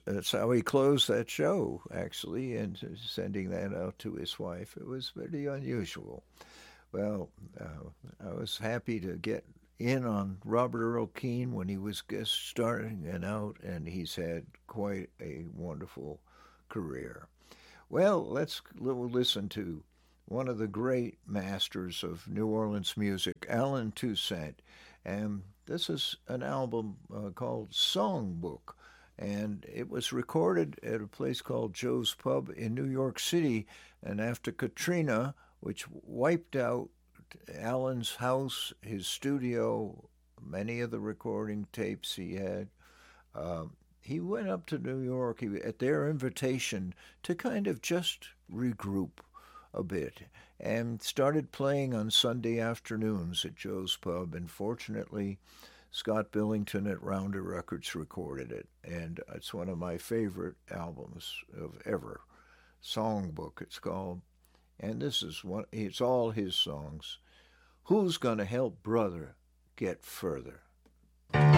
that's how he closed that show, actually, and sending that out to his wife. It was very unusual. Well, I was happy to get in on Robert Earl Keen when he was just starting and out, and he's had quite a wonderful career. Well, let's listen to one of the great masters of New Orleans music, Allen Toussaint. And this is an album called Songbook. And it was recorded at a place called Joe's Pub in New York City. And after Katrina, which wiped out Allen's house, his studio, many of the recording tapes he had, uh, he went up to New York at their invitation to kind of just regroup a bit and started playing on Sunday afternoons at Joe's Pub. And fortunately, Scott Billington at Rounder Records recorded it. And it's one of my favorite albums of ever. Songbook, it's called. And this is one, it's all his songs. Who's Gonna Help Brother Get Further?